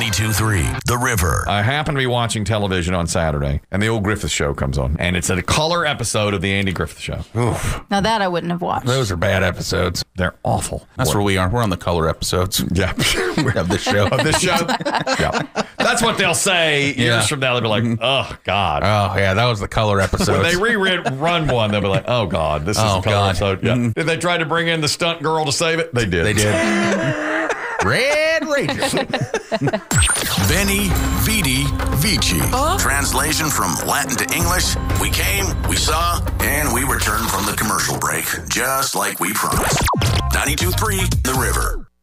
92.3 The River. I happen to be watching television on Saturday, and the old Griffith Show comes on, and it's a color episode of the Andy Griffith Show. Oof. Now that I wouldn't have watched. Those are bad episodes. They're awful. That's where we are. We're on the color episodes. Yeah. Of this show. Of this show? Yeah. That's what they'll say years from now. They'll be like, oh, God. Oh, yeah, that was the color episode. When they rerun one, they'll be like, oh, God, this is the color episode. Yeah. Did they try to bring in the stunt girl to save it? They did. They did. Red Ranger. Benny, Vidi, Vici. Translation from Latin to English. We came, we saw, and we returned from the commercial break, just like we promised. 92.3 The River.